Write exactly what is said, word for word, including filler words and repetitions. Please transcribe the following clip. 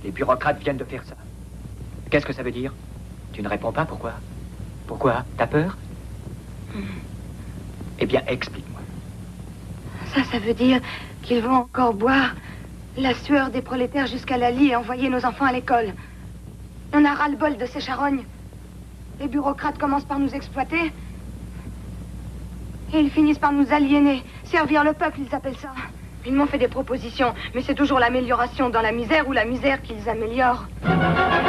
Les bureaucrates viennent de faire ça. Qu'est-ce que ça veut dire? Tu ne réponds pas, pourquoi? Pourquoi? T'as peur? Mm. Eh bien, explique-moi. Ça, ça veut dire qu'ils vont encore boire la sueur des prolétaires jusqu'à la lie et envoyer nos enfants à l'école. On a ras-le-bol de ces charognes. Les bureaucrates commencent par nous exploiter. Et ils finissent par nous aliéner. Servir le peuple, ils appellent ça. Ils m'ont fait des propositions, mais c'est toujours l'amélioration dans la misère ou la misère qu'ils améliorent.